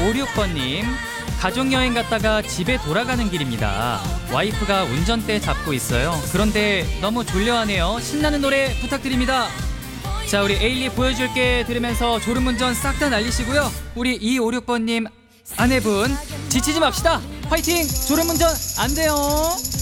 56번님, 가족여행 갔다가 집에 돌아가는 길입니다. 와이프가 운전대 잡고 있어요. 그런데 너무 졸려하네요. 신나는 노래 부탁드립니다. 자, 우리 에일리 보여줄게 들으면서 졸음운전 싹 다 날리시고요. 우리 256번님 아내분 지치지 맙시다. 화이팅! 졸음운전 안 돼요.